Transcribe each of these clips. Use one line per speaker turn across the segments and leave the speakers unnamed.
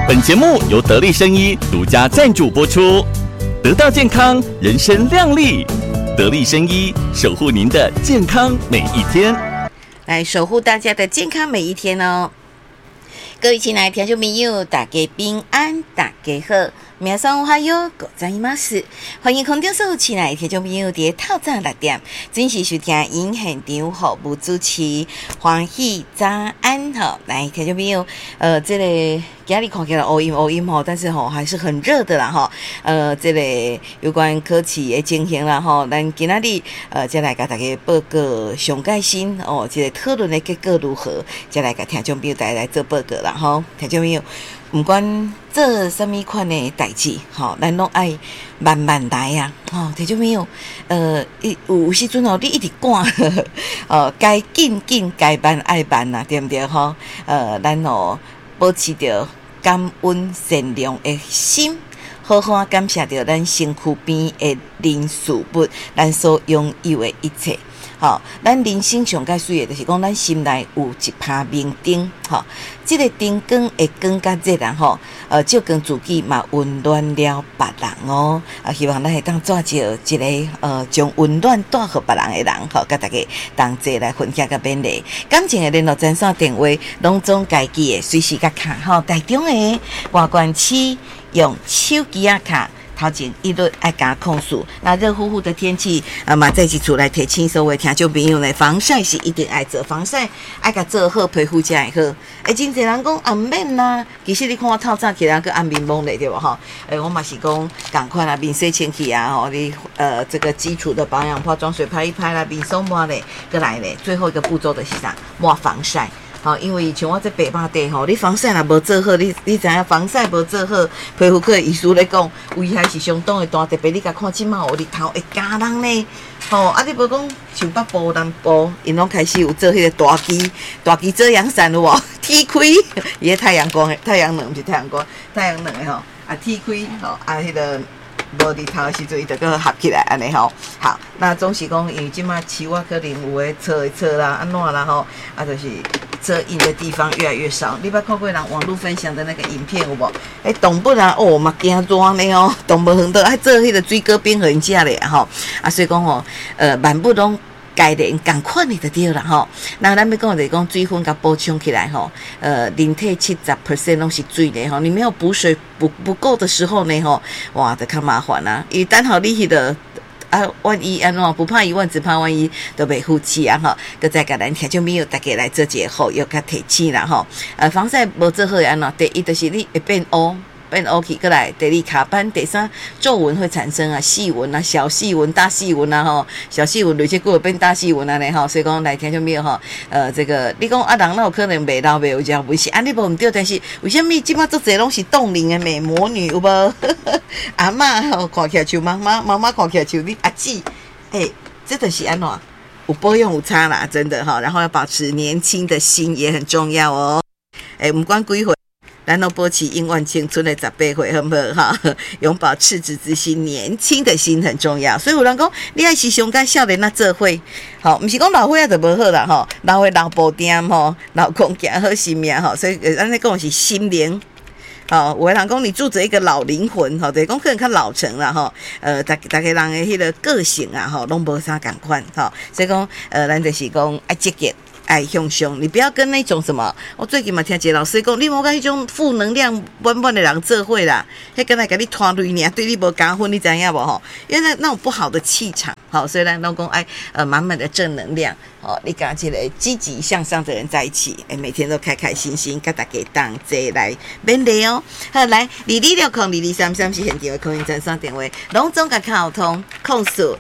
本节目由得力生医独家赞助播出，得到健康，人生亮丽。得力生医守护您的健康每一天，
来守护大家的健康每一天哦。各位亲爱的听众朋友，大家平安，大家好。皆さんおはようございます。欢迎空中所有亲爱的听众朋友在透早6点准时收听因现场服务主持欢喜早安哈。来，听众朋友，这个今日看起来乌阴吼，但是吼还是很热的啦哈。这个有关科技的情形啦哈，咱今仔日再来给大家报告上盖新哦，这个讨论的结果如何？再来给听众朋友带来做报告啦哈，听众朋友。不管做什么款的代志，吼，咱拢爱慢慢来呀，吼，听众朋友，有时阵吼，你一直赶，该紧，该慢爱慢呐，对不对吼？咱吼保持着感恩善良的心，好好感谢着咱身躯边的人事物，咱所拥有的一切。好，咱人生上介水的，就是讲咱心内有一帕明灯，吼，这个灯光会更加热人吼，照光自己嘛温暖了别人哦。希望咱会当做一个将温暖带给别人的人，吼，甲大家同齐来分享甲勉励。感情的联络专线电话，拢总家己的随时甲卡，吼，台中的外观区用手机啊卡。头前一律爱加控诉，那热乎乎的天气，嘛再次出来提醒所有听众朋友呢，防晒是一定爱做，防晒爱甲做好，皮肤才会好。真侪人讲啊免啦，其实你看我透早起来个暗面蒙嘞，对吧？哈，我嘛是讲赶快啦，面洗清气啊，吼，你这个基础的保养，化妆水拍一拍啦，面霜抹嘞，过来嘞，最后一个步骤的是啥？抹防晒。好，因为像我这白马地吼，你防晒若无做好，你知影防晒无做好，皮肤科医师来讲，危害是相当的大，特别你甲看即马有日头会惊人呢。吼，你无讲像北部、南部，因拢开始有做迄个大旗遮阳伞有无？踢开，伊个太阳光的太阳能，不是太阳光，太阳能的吼，踢开吼，迄个。无日头的时阵，伊就个合起来安尼吼。好，那总是讲，因为即马树仔可能有诶测啦，安怎啦吼，就是遮阴的地方越来越少。你捌看过人网络分享的那个影片有无？东北啊，嘛惊热呢哦，东北很多爱做迄个水果冰互因食咧吼。所以讲吼，万不拢。该人赶快你的对啦吼，那咱要讲就是讲水分甲补充起来吼，人体70%拢是水的吼，你没有补水不够的时候呢吼，哇，就较麻烦啦。因为等好你迄个万一安怎不怕一万，只怕万一都袂负气啊吼，搁再甲咱听众朋友大家来做一个好药甲提醒啦吼。防晒无做好安怎？第一就是你会变乌。变乌起过来，第二卡斑，第三皱纹会产生啊，细纹啊，小细纹、大细纹啊，吼，小细纹有些会变大细纹啊，吼，所以讲来听众朋友吼，这个你讲人哪有可能袂老袂有这样问题？你无唔对，但是为什么即马做这拢是冻龄的美魔女有无？阿嬷吼看起来像妈妈看起来像你阿姊，这就是安怎？有保养有差啦，真的哈。然后要保持年轻的心也很重要哦。不管几岁。咱都保持永远青春的18岁，好不好哈？永葆赤子之心，年轻的心很重要。所以有人讲，你爱是上甲少年那做伙，好，不是讲老伙仔就无好啦吼，老伙老步点吼，老公行好心命吼，所以咱咧讲是心灵。有的人讲你住着一个老灵魂，吼，就是讲可能较老成啦，吼，大家人的迄个个性啊，吼，拢无啥共款，吼，所以讲，咱就是讲爱积极。爱向上，你不要跟那种什么，我最近嘛听一个老师讲，你莫跟那种负能量满满的人做伙啦，迄跟来给你拖累你，对你无加分，你知影无吼？因为那种不好的气场，好，所以咱拢讲爱满满的正能量，哦，你跟这个积极向上的人在一起，每天都开开心心，跟大家同齐来勉励哦。好，来22602233是现场的空运专线电话，拢总甲沟通控诉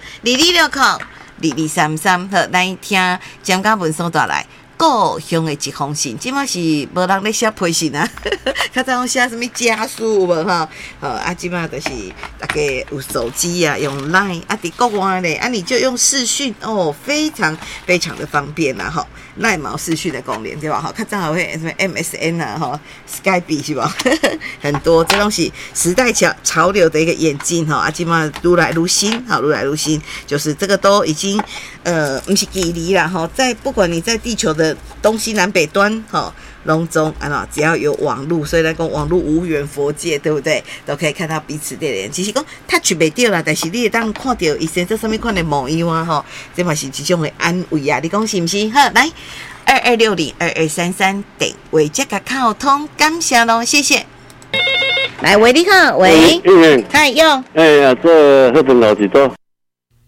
22602233，好，咱听江家文所带来故乡的一封信，即马是无人咧写批信啊，较早讲写什么家书无哈？即马就是大家有手机啊，用 Line 伫国外咧，你就用视讯哦，非常非常的方便啦哈。赖毛视讯的功能对吧？哈，较早还会什么 MSN 啊，哈 ，Skype 是吧？很多这东西时代潮流的一个演进哈，即马愈来愈新，好，愈来愈新，就是这个都已经不是距离啦哈，在不管你在地球的东西南北端哈，拢中只要有网络，所以来讲网络无远佛界，对不对？都可以看到彼此的人。其实讲 touch 袂到啦，但是你会当看到伊身做什么款的模样啊吼，这嘛是一种的安慰啊。你讲是不是？好，来22602233电话这个靠通，感谢咯，谢谢。来，喂，你好，喂，嗨，哟，
哎呀，这贺本老几多？